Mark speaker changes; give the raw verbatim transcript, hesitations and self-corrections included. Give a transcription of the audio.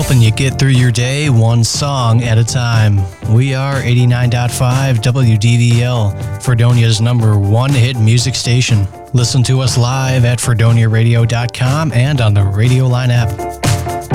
Speaker 1: helping you get through your day one song at a time. We are eighty-nine point five W D V L, Fredonia's number one hit music station. Listen to us live at fredonia radio dot com and on the Radio Line app.